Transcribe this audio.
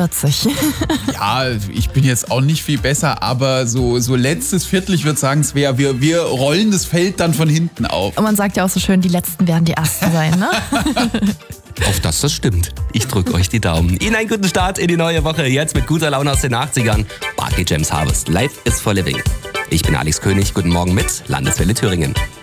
40. Ja, ich bin jetzt auch nicht viel besser, aber so letztes Viertel, ich würde sagen, wir rollen das Feld dann von hinten auf. Und man sagt ja auch so schön, die Letzten werden die Ersten sein, ne? Auf das stimmt. Ich drücke euch die Daumen. Ihnen einen guten Start in die neue Woche. Jetzt mit guter Laune aus den 80ern. Barclay James Harvest. Life is for living. Ich bin Alex König. Guten Morgen mit Landeswelle Thüringen.